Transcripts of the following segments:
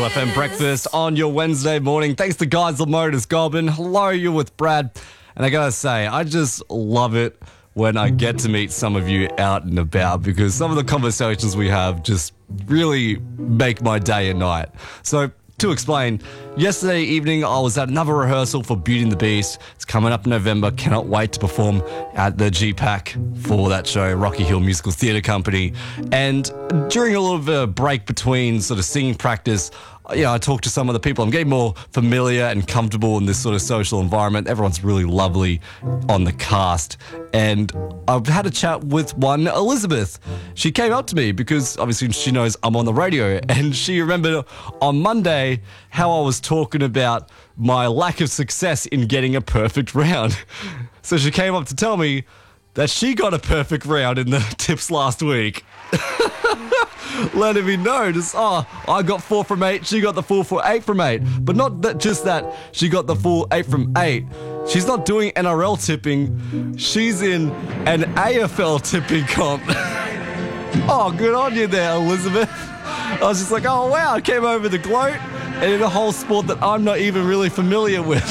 Eagle FM breakfast on your Wednesday morning. Thanks to Geisel Motors, Goulburn. Hello, you're with Brad. And I gotta say, I just love it when I get to meet some of you out and about, because some of the conversations we have just really make my day and night. So, to explain, yesterday evening I was at another rehearsal for Beauty and the Beast. It's coming up in November. Cannot wait to perform at the GPAC for that show, Rocky Hill Musical Theatre Company. And during a little bit of a break between sort of singing practice, I talked to some of the people. I'm getting more familiar and comfortable in this sort of social environment. Everyone's really lovely on the cast. And I've had a chat with one, Elizabeth. She came up to me because obviously she knows I'm on the radio, and she remembered on Monday how I was talking about my lack of success in getting a perfect round. So she came up to tell me that she got a perfect round in the tips last week. Letting me know, I got 4 from 8, she got the full for 8 from 8. But not that just that she got the full 8 from 8. She's not doing NRL tipping, she's in an AFL tipping comp. Oh, good on you there, Elizabeth. I was just like, oh wow, I came over to gloat and in a whole sport that I'm not even really familiar with.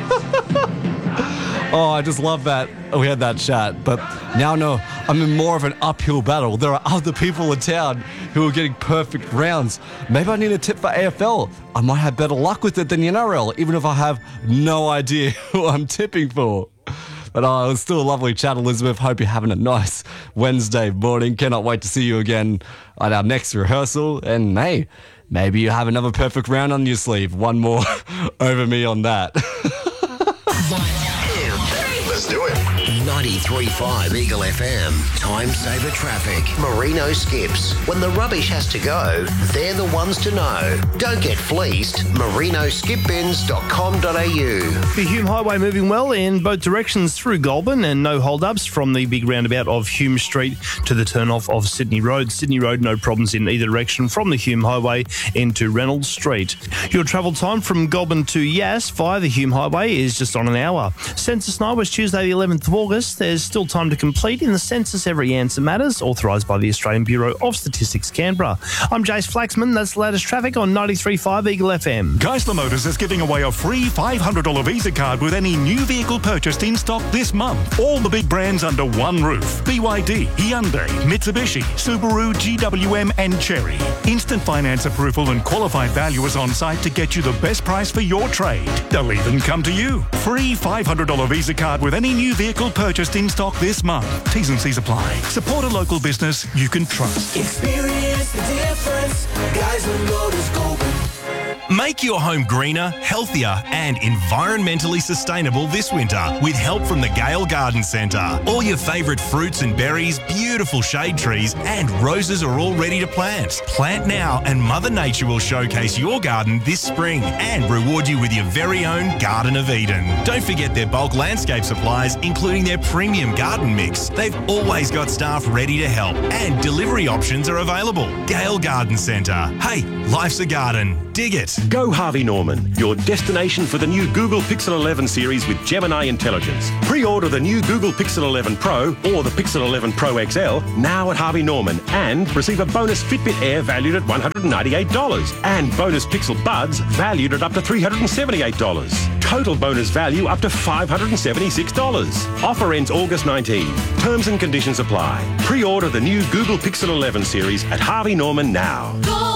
Oh, I just love that we had that chat. But now no, I'm in more of an uphill battle. There are other people in town who are getting perfect rounds. Maybe I need a tip for AFL. I might have better luck with it than the NRL, even if I have no idea who I'm tipping for. But it was still a lovely chat, Elizabeth. Hope you're having a nice Wednesday morning. Cannot wait to see you again at our next rehearsal. And hey, maybe you have another perfect round on your sleeve. One more over me on that. Let's do it. 93.5 Eagle FM. Time saver traffic. Merino Skips. When the rubbish has to go, they're the ones to know. Don't get fleeced. merinoskipbins.com.au. The Hume Highway moving well in both directions through Goulburn, and no hold-ups from the big roundabout of Hume Street to the turn-off of Sydney Road. Sydney Road, no problems in either direction from the Hume Highway into Reynolds Street. Your travel time from Goulburn to Yass via the Hume Highway is just on an hour. Census night was Tuesday the 11th of August. There's still time to complete in the census. Every answer matters, authorised by the Australian Bureau of Statistics, Canberra. I'm Jace Flaxman. That's the latest traffic on 93.5 Eagle FM. Geisler Motors is giving away a free $500 Visa card with any new vehicle purchased in stock this month. All the big brands under one roof. BYD, Hyundai, Mitsubishi, Subaru, GWM and Chery. Instant finance approval and qualified valuers on site to get you the best price for your trade. They'll even come to you. Free $500 Visa card with any new vehicle purchased in stock this month. T's and C's apply. Support a local business you can trust. Experience the difference. Geisel Motors Goulburn. Make your home greener, healthier and environmentally sustainable this winter with help from the Gale Garden Centre. All your favourite fruits and berries, beautiful shade trees and roses are all ready to plant. Plant now and Mother Nature will showcase your garden this spring and reward you with your very own Garden of Eden. Don't forget their bulk landscape supplies, including their premium garden mix. They've always got staff ready to help and delivery options are available. Gale Garden Centre. Hey, life's a garden. Dig it. Go Harvey Norman, your destination for the new Google Pixel 11 series with Gemini Intelligence. Pre-order the new Google Pixel 11 Pro or the Pixel 11 Pro XL now at Harvey Norman and receive a bonus Fitbit Air valued at $198 and bonus Pixel Buds valued at up to $378. Total bonus value up to $576. Offer ends August 19. Terms and conditions apply. Pre-order the new Google Pixel 11 series at Harvey Norman now.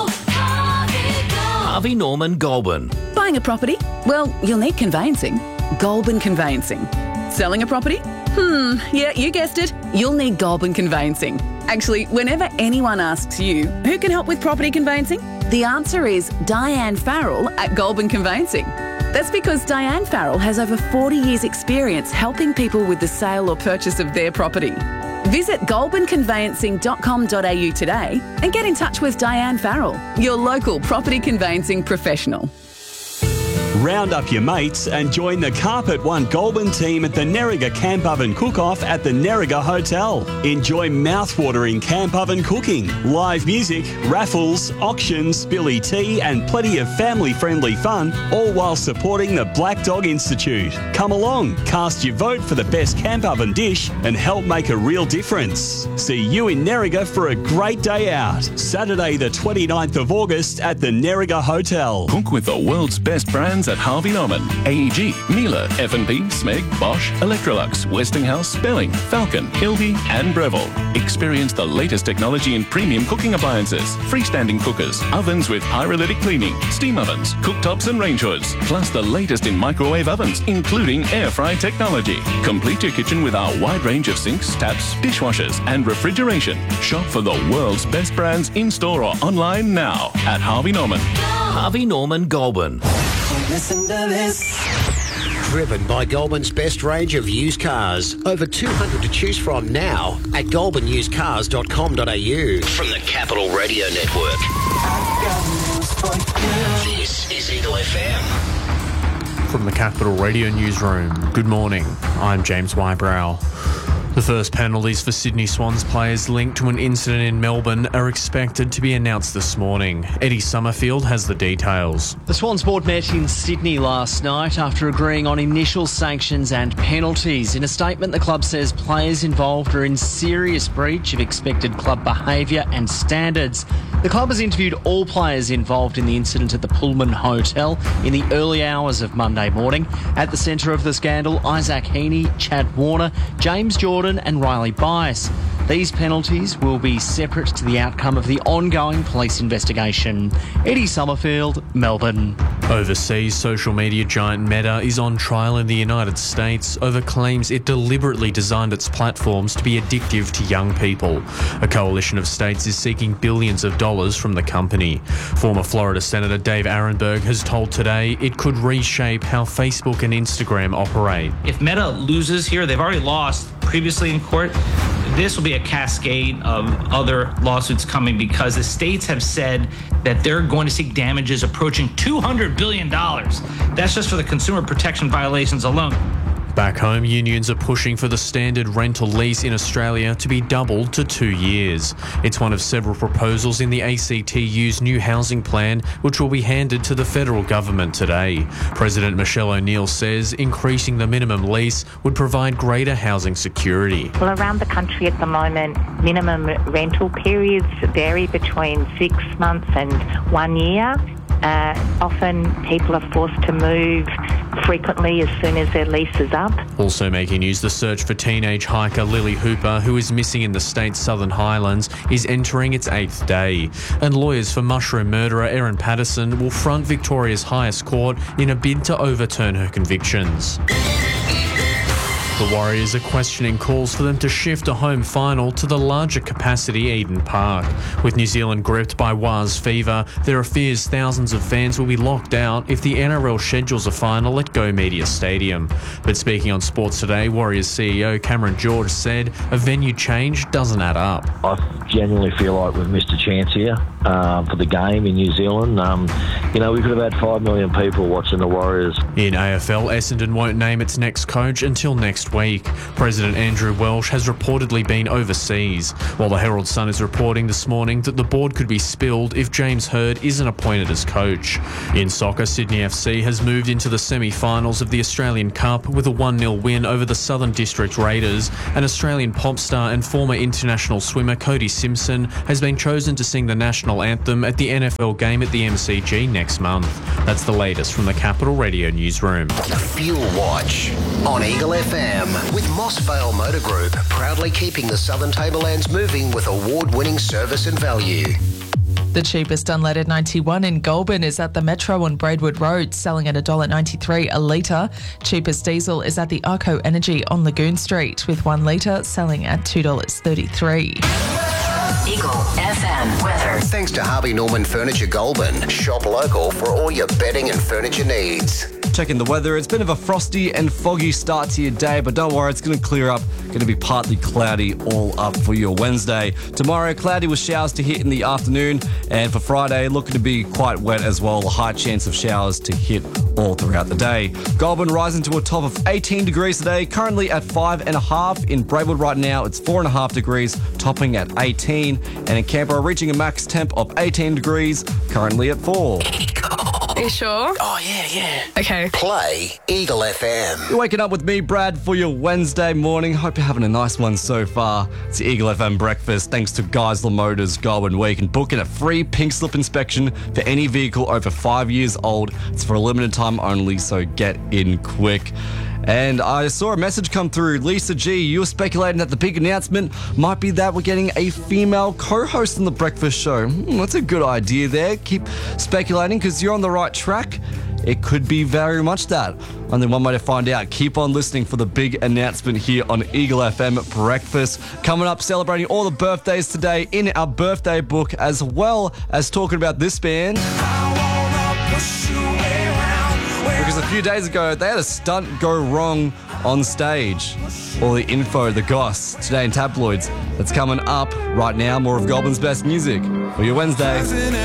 Harvey Norman Goulburn. Buying a property? Well, you'll need conveyancing. Goulburn Conveyancing. Selling a property? Yeah, you guessed it. You'll need Goulburn Conveyancing. Actually, whenever anyone asks you, who can help with property conveyancing? The answer is Diane Farrell at Goulburn Conveyancing. That's because Diane Farrell has over 40 years' experience helping people with the sale or purchase of their property. Visit goulburnconveyancing.com.au today and get in touch with Diane Farrell, your local property conveyancing professional. Round up your mates and join the Carpet One Goulburn team at the Nerriga Camp Oven Cook-Off at the Nerriga Hotel. Enjoy mouth-watering camp oven cooking, live music, raffles, auctions, billy tea and plenty of family-friendly fun, all while supporting the Black Dog Institute. Come along, cast your vote for the best camp oven dish and help make a real difference. See you in Nerriga for a great day out. Saturday the 29th of August at the Nerriga Hotel. Cook with the world's best brands at Harvey Norman, AEG, Miele, F&B, Smeg, Bosch, Electrolux, Westinghouse, Belling, Falcon, Hildy and Breville. Experience the latest technology in premium cooking appliances, freestanding cookers, ovens with pyrolytic cleaning, steam ovens, cooktops and range hoods, plus the latest in microwave ovens, including air fry technology. Complete your kitchen with our wide range of sinks, taps, dishwashers and refrigeration. Shop for the world's best brands in-store or online now at Harvey Norman. Harvey Norman Goulburn. Listen to this. Driven by Goulburn's best range of used cars. Over 200 to choose from now at goulburnusedcars.com.au. From the Capital Radio Network. This is Eagle FM. From the Capital Radio Newsroom, good morning. I'm James Wybrow. The first penalties for Sydney Swans players linked to an incident in Melbourne are expected to be announced this morning. Eddie Summerfield has the details. The Swans board met in Sydney last night after agreeing on initial sanctions and penalties. In a statement, the club says players involved are in serious breach of expected club behaviour and standards. The club has interviewed all players involved in the incident at the Pullman Hotel in the early hours of Monday morning. At the centre of the scandal, Isaac Heaney, Chad Warner, James Jordan and Riley Bias. These penalties will be separate to the outcome of the ongoing police investigation. Eddie Summerfield, Melbourne. Overseas, social media giant Meta is on trial in the United States over claims it deliberately designed its platforms to be addictive to young people. A coalition of states is seeking billions of dollars from the company. Former Florida Senator Dave Arenberg has told Today it could reshape how Facebook and Instagram operate. If Meta loses here, they've already lost previously in court. This will be a cascade of other lawsuits coming because the states have said that they're going to seek damages approaching $200 billion. That's just for the consumer protection violations alone. Back home, unions are pushing for the standard rental lease in Australia to be doubled to 2 years. It's one of several proposals in the ACTU's new housing plan, which will be handed to the federal government today. President Michelle O'Neill says increasing the minimum lease would provide greater housing security. Well, around the country at the moment, minimum rental periods vary between 6 months and 1 year. Often people are forced to move frequently as soon as their lease is up. Also making news, the search for teenage hiker Lily Hooper, who is missing in the state's Southern Highlands, is entering its 8th day. And lawyers for mushroom murderer Erin Patterson will front Victoria's highest court in a bid to overturn her convictions. The Warriors are questioning calls for them to shift a home final to the larger capacity Eden Park. With New Zealand gripped by Waz fever, there are fears thousands of fans will be locked out if the NRL schedules a final at Go Media Stadium. But speaking on Sports Today, Warriors CEO Cameron George said a venue change doesn't add up. I genuinely feel like we've missed a chance here for the game in New Zealand. We could have had 5 million people watching the Warriors. In AFL, Essendon won't name its next coach until next week. President Andrew Welsh has reportedly been overseas, while the Herald Sun is reporting this morning that the board could be spilled if James Hird isn't appointed as coach. In soccer, Sydney FC has moved into the semi-finals of the Australian Cup with a 1-0 win over the Southern District Raiders, and Australian pop star and former international swimmer Cody Simpson has been chosen to sing the national anthem at the NFL game at the MCG next month. That's the latest from the Capital Radio Newsroom. Fuel Watch on Eagle FM with Moss Vale Motor Group, proudly keeping the Southern Tablelands moving with award-winning service and value. The cheapest unleaded 91 in Goulburn is at the Metro on Braidwood Road, selling at $1.93 a litre. Cheapest diesel is at the Arco Energy on Lagoon Street, with 1 litre selling at $2.33. Eagle FM weather. Thanks to Harvey Norman Furniture Goulburn. Shop local for all your bedding and furniture needs. Checking the weather, it's been of a frosty and foggy start to your day, but don't worry, it's going to clear up Going to be partly cloudy all up for your Wednesday. Tomorrow, cloudy with showers to hit in the afternoon. And for Friday, looking to be quite wet as well. A high chance of showers to hit all throughout the day. Goulburn rising to a top of 18 degrees today. Currently at 5.5. In Braidwood right now, it's 4.5 degrees, topping at 18. And in Canberra, reaching a max temp of 18 degrees, currently at 4. Are you sure? Oh, yeah. Okay. Play Eagle FM. You're waking up with me, Brad, for your Wednesday morning. Hope you're having a nice one so far. It's the Eagle FM breakfast thanks to Geisler Motors Goulburn, where you can book in a free pink slip inspection for any vehicle over 5 years old. It's for a limited time only, so get in quick. And I saw a message come through. Lisa G, you were speculating that the big announcement might be that we're getting a female co-host on the breakfast show. That's a good idea there. Keep speculating because you're on the right track. It could be very much that. Only one way to find out. Keep on listening for the big announcement here on Eagle FM Breakfast. Coming up, celebrating all the birthdays today in our birthday book, as well as talking about this band. Because a few days ago, they had a stunt go wrong on stage. All the info, the goss, today in tabloids. That's coming up right now. More of Goulburn's best music for your Wednesday.